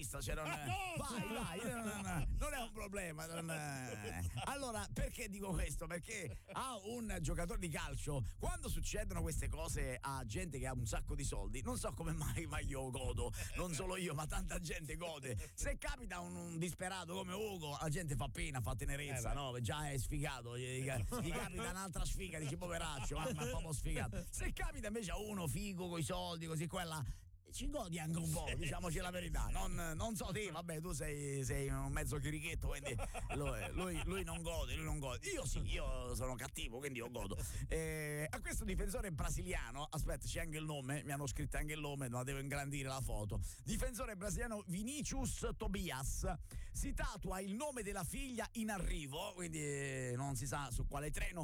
testa, cioè vai, non è un problema. Allora, perché dico questo? Perché a un giocatore di calcio, quando succedono queste cose a gente che ha un sacco di soldi, non so come mai, ma io godo, non solo io, ma tanta gente gode. Se capita un disperato come Ugo, la gente fa pena, fa tenerezza, no? Già è sfigato, gli capita un'altra sfiga, dici poveraccio, ma è proprio sfigato. Se capita invece a uno figo coi soldi, così quella, ci godi anche un po', diciamoci la verità. Non so te, vabbè, tu sei un mezzo chirichetto, quindi lui non gode, Io sì, io sono cattivo, quindi io godo. A questo difensore brasiliano, aspetta, c'è anche il nome, mi hanno scritto anche il nome, ma devo ingrandire la foto. Difensore brasiliano Vinícius Tobias si tatua il nome della figlia in arrivo, quindi non si sa su quale treno.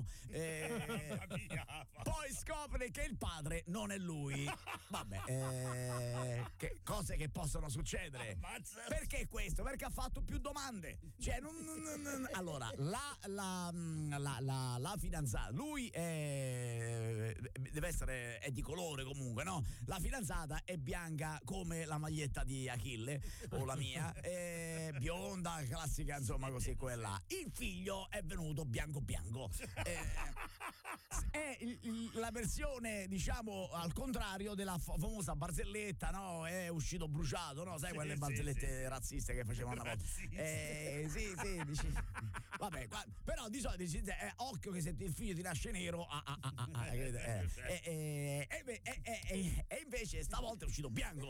Poi scopre che il padre non è lui. Vabbè, che cose che possono succedere. Perché questo? Perché ha fatto più domande. Cioè, allora, la fidanzata, lui è di colore comunque, no? La fidanzata è bianca come la maglietta di Achille, o la mia, è bionda, classica, insomma, così quella. Il figlio è venuto bianco. È la versione, diciamo, al contrario della famosa barzelletta, no? È uscito bruciato, no? Sai, quelle barzellette razziste che facevano una volta. Sì, dici. Vabbè, però di solito dici, occhio che se il figlio ti nasce nero, e invece stavolta è uscito bianco.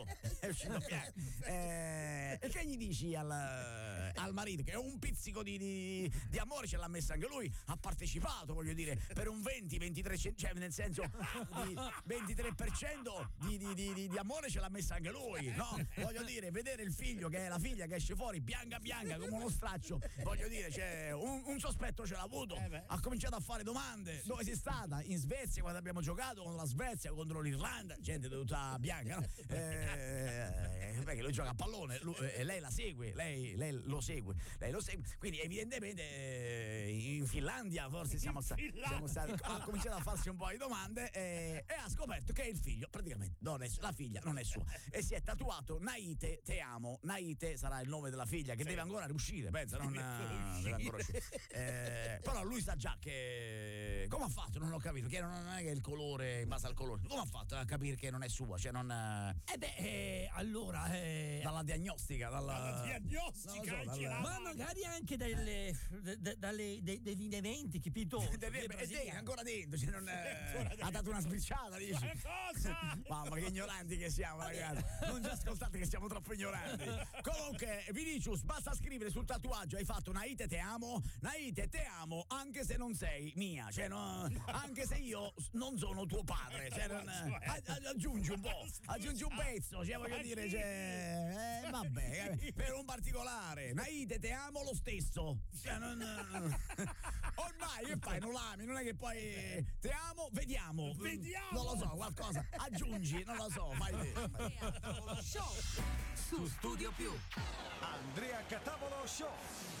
E che gli dici al marito? Che un pizzico di amore ce l'ha messo anche lui, ha partecipato, voglio dire, per un 20-23%, cioè nel senso di 23% di amore ce l'ha messa anche lui, no? Voglio dire, vedere il figlio, che è la figlia che esce fuori bianca come uno straccio, voglio dire, cioè, un sospetto ce l'ha avuto. Ha cominciato a fare domande. Dove sei stata? In Svezia, quando abbiamo giocato con la Svezia contro l'Irlanda, gente tutta bianca, no? Perché lui gioca a pallone, e lei la segue, lei lo segue, quindi evidentemente in Finlandia forse siamo stati, ha cominciato a farsi un po' di domande e ha scoperto che il figlio praticamente la figlia non è sua, e si è tatuato Naite te amo. Naite sarà il nome della figlia, che deve ancora riuscire, pensa, deve ancora uscire. Però lui sa già che, come ha fatto, non ho capito, che non è che il colore, in base al colore, come ha fatto a capire che non è sua, cioè non allora dalla diagnostica, ma magari anche degli eventi, capito? È ancora dentro, cioè ha dato una sbirciata, dici. Mamma, che ignoranti che siamo, ragazzi. Non ci ascoltate che siamo troppo ignoranti. Comunque, Vinícius, basta scrivere sul tatuaggio: hai fatto Naite te amo, anche se non sei mia, cioè anche se io non sono tuo padre, cioè aggiungi un po', aggiungi un pezzo, cioè voglio dire, cioè, vabbè, per un particolare, Naite te amo lo stesso, cioè, ormai che fai, non l'ami, non è che poi te amo, vediamo, non lo so, qualcosa aggiungi, non lo so, fai te. Show su Studio Più. Andrea Catavolo Show.